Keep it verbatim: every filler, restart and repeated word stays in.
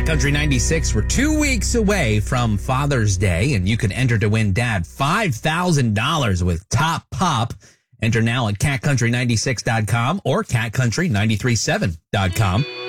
Country ninety-six. We're two weeks away from Father's Day, and you can enter to win Dad five thousand dollars with Top Pop. Enter now at cat country ninety-six dot com or cat country nine three seven dot com.